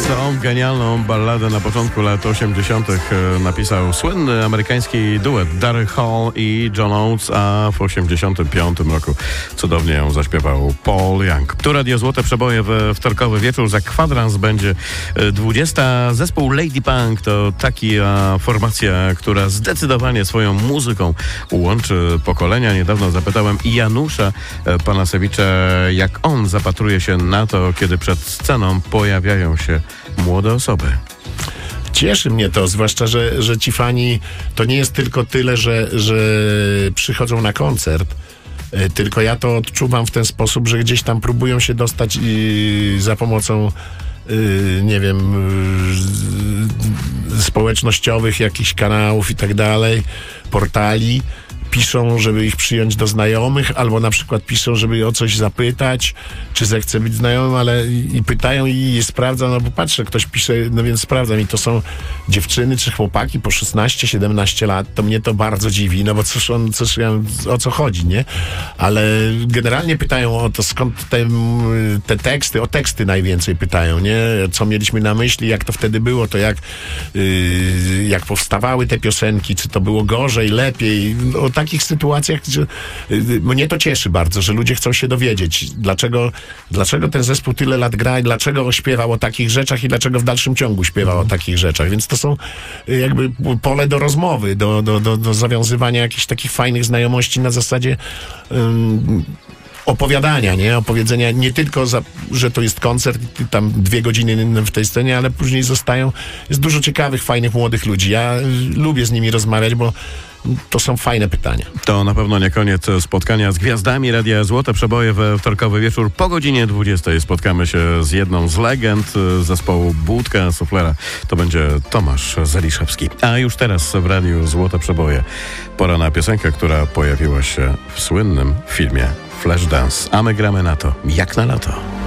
Tą genialną balladę na początku lat 80. napisał słynny amerykański duet Daryl Hall i John Oates, a w 85 roku cudownie ją zaśpiewał Paul Young. Tu Radio Złote Przeboje we wtorkowy wieczór. Za kwadrans będzie 20. Zespół Lady Punk to taka formacja, która zdecydowanie swoją muzyką łączy pokolenia. Niedawno zapytałem Janusza Panasewicza, jak on zapatruje się na to, kiedy przed sceną pojawiają się młode osoby. Cieszy mnie to, zwłaszcza, że ci fani to nie jest tylko tyle, że przychodzą na koncert, tylko ja to odczuwam w ten sposób, że gdzieś tam próbują się dostać za pomocą nie wiem, społecznościowych jakichś kanałów i tak dalej, portali. Piszą, żeby ich przyjąć do znajomych, albo na przykład piszą, żeby o coś zapytać, czy zechce być znajomym, ale i pytają i sprawdzam, no bo patrzę, ktoś pisze, no więc sprawdzam i to są dziewczyny czy chłopaki po 16-17 lat, to mnie to bardzo dziwi, no bo o co chodzi, nie? Ale generalnie pytają o to, skąd te teksty, o teksty najwięcej pytają, nie? Co mieliśmy na myśli, jak to wtedy było, to jak powstawały te piosenki, czy to było gorzej, lepiej, o takich sytuacjach, że mnie to cieszy bardzo, że ludzie chcą się dowiedzieć, dlaczego ten zespół tyle lat gra i dlaczego śpiewał o takich rzeczach i dlaczego w dalszym ciągu śpiewał o takich rzeczach. Więc to są jakby pole do rozmowy, do zawiązywania jakichś takich fajnych znajomości na zasadzie opowiadania, nie? Opowiedzenia nie tylko, że to jest koncert, tam 2 godziny w tej scenie, ale później jest dużo ciekawych, fajnych, młodych ludzi. Ja lubię z nimi rozmawiać, bo to są fajne pytania. To na pewno nie koniec spotkania z gwiazdami Radia Złote Przeboje we wtorkowy wieczór. Po godzinie 20 spotkamy się z jedną z legend zespołu Budka Suflera. To będzie Tomasz Zeliszewski. A już teraz w Radiu Złote Przeboje pora na piosenkę, która pojawiła się w słynnym filmie Flashdance. A my gramy na to, jak na lato.